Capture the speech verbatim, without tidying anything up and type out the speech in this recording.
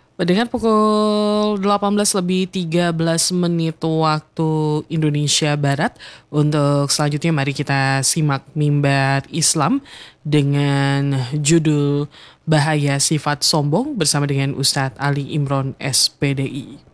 Dengan pukul delapan belas lebih tiga belas menit waktu Indonesia Barat. Untuk selanjutnya mari kita simak mimbar Islam dengan judul Bahaya Sifat Sombong bersama dengan Ustadz Ali Imron S P D I.